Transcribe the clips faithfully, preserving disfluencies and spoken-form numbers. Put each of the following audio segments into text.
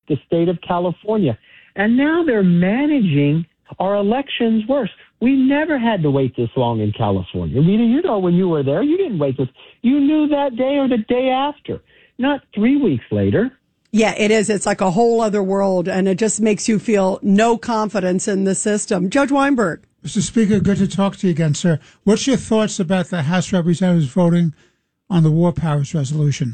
the state of California. And now they're managing our elections worse. We never had to wait this long in California. Rita, you know, when you were there, you didn't wait this. You knew that day or the day after, not three weeks later. Yeah, it is. It's like a whole other world, and it just makes you feel no confidence in the system. Judge Weinberg. Mister Speaker, good to talk to you again, sir. What's your thoughts about the House Representatives voting on the War Powers Resolution?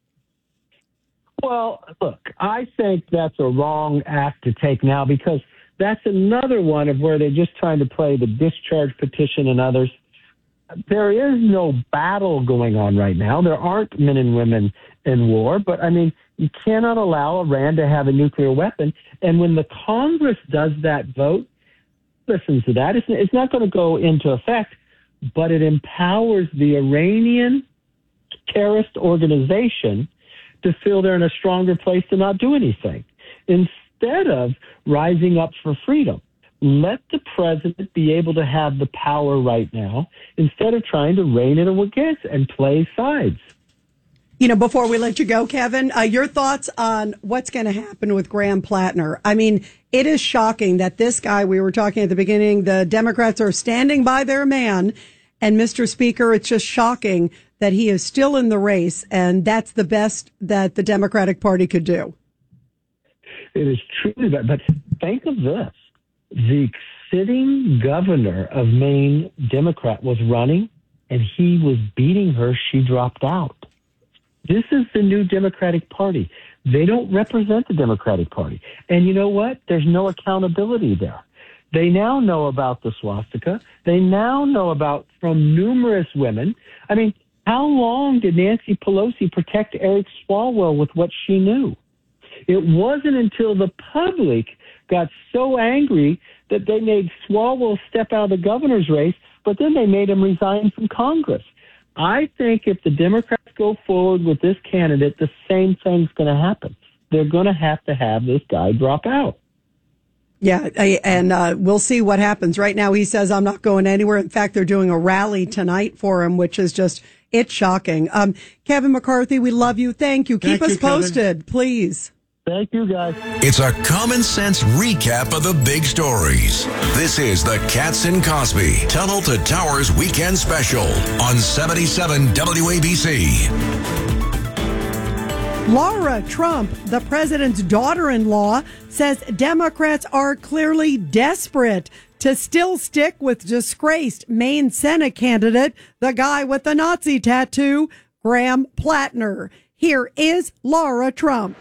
Well, look, I think that's a wrong act to take now, because that's another one of where they're just trying to play the discharge petition and others. There is no battle going on right now. There aren't men and women in war, but I mean, you cannot allow Iran to have a nuclear weapon. And when the Congress does that vote, listen to that. It's, it's not going to go into effect, but it empowers the Iranian terrorist organization to feel they're in a stronger place to not do anything. Instead of rising up for freedom, let the president be able to have the power right now instead of trying to rein it against and play sides. You know, before we let you go, Kevin, uh, your thoughts on what's going to happen with Graham Plattner. I mean, it is shocking that this guy, we were talking at the beginning, the Democrats are standing by their man. And Mister Speaker, it's just shocking that he is still in the race. And that's the best that the Democratic Party could do. It is truly bad. But think of this. The sitting governor of Maine, Democrat, was running, and he was beating her. She dropped out. This is the new Democratic Party. They don't represent the Democratic Party. And you know what? There's no accountability there. They now know about the swastika. They now know about from numerous women. I mean, how long did Nancy Pelosi protect Eric Swalwell with what she knew? It wasn't until the public got so angry that they made Swalwell step out of the governor's race, but then they made him resign from Congress. I think if the Democrats go forward with this candidate, the same thing's going to happen. They're going to have to have this guy drop out. Yeah, I, and uh, we'll see what happens. Right now, he says, I'm not going anywhere. In fact, they're doing a rally tonight for him, which is just, it's shocking. Um, Kevin McCarthy, we love you. Thank you. Keep Thank us you, Kevin. posted, please. Thank you, guys. It's a common sense recap of the big stories. This is the Katz and Cosby Tunnel to Towers Weekend Special on seventy-seven W A B C. Laura Trump, the president's daughter-in-law, says Democrats are clearly desperate to still stick with disgraced Maine Senate candidate, the guy with the Nazi tattoo, Graham Plattner. Here is Laura Trump.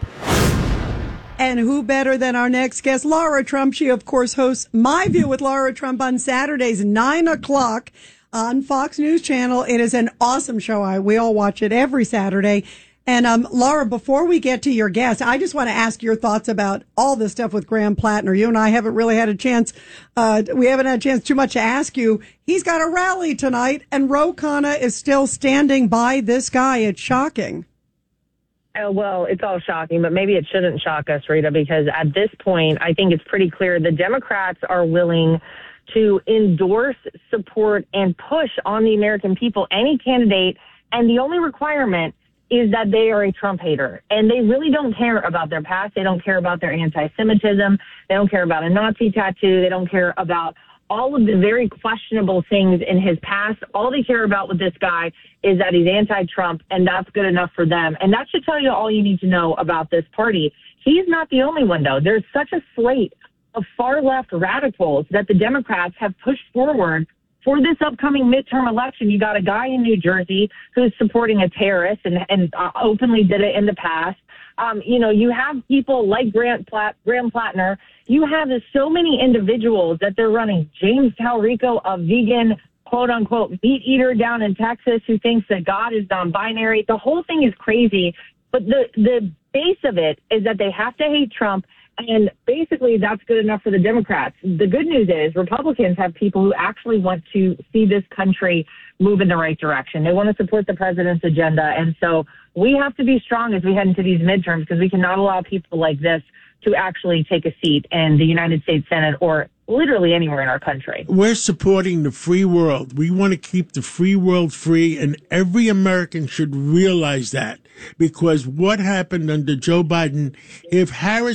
And who better than our next guest, Laura Trump. She, of course, hosts My View with Laura Trump on Saturdays, nine o'clock on Fox News Channel. It is an awesome show. I, we all watch it every Saturday. And, um, Laura, before we get to your guest, I just want to ask your thoughts about all this stuff with Graham Plattner. You and I haven't really had a chance, uh, we haven't had a chance too much to ask you. He's got a rally tonight, and Ro Khanna is still standing by this guy. It's shocking. Oh, well, it's all shocking, but maybe it shouldn't shock us, Rita, because at this point, I think it's pretty clear the Democrats are willing to endorse, support, and push on the American people any candidate, and the only requirement is that they are a Trump hater. And they really don't care about their past. They don't care about their anti-Semitism. They don't care about a Nazi tattoo. They don't care about all of the very questionable things in his past. All they care about with this guy is that he's anti-Trump, and that's good enough for them. And that should tell you all you need to know about this party. He's not the only one, though. There's such a slate of far-left radicals that the Democrats have pushed forward for this upcoming midterm election. You got a guy in New Jersey who's supporting a terrorist and, and uh, openly did it in the past. Um, you know, you have people like Grant Platt, Graham Plattner. You have so many individuals that they're running. James Talrico, a vegan, quote unquote, meat eater down in Texas who thinks that God is non-binary. The whole thing is crazy. But the, the base of it is that they have to hate Trump. And basically, that's good enough for the Democrats. The good news is Republicans have people who actually want to see this country move in the right direction. They want to support the president's agenda. And so we have to be strong as we head into these midterms, because we cannot allow people like this to actually take a seat in the United States Senate or literally anywhere in our country. We're supporting the free world. We want to keep the free world free, and every American should realize that, because what happened under Joe Biden, if Harris